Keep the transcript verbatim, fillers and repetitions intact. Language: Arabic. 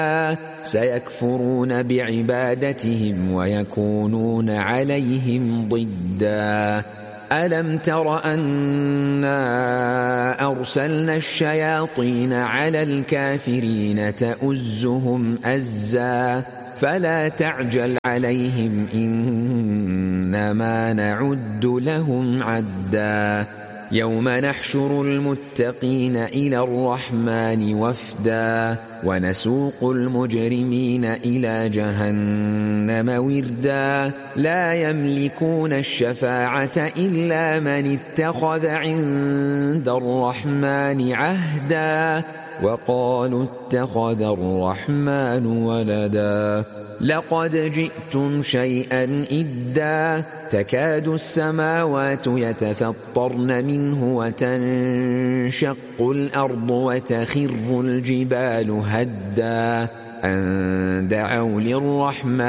سيكفرون بعبادتهم ويكونون عليهم ضدا ألم تر أنا أرسلنا الشياطين على الكافرين تؤزهم أزا فلا تعجل عليهم إنما نعد لهم عدا يوم نحشر المتقين إلى الرحمن وفدا ونسوق المجرمين إلى جهنم وردا لا يملكون الشفاعة إلا من اتخذ عند الرحمن عهدا وقالوا اتخذ الرحمن ولدا لقد جئتم شيئا إدا تكاد السماوات يتفطرن منه وتنشق الأرض وتخر الجبال هدا أن دعوا للرحمن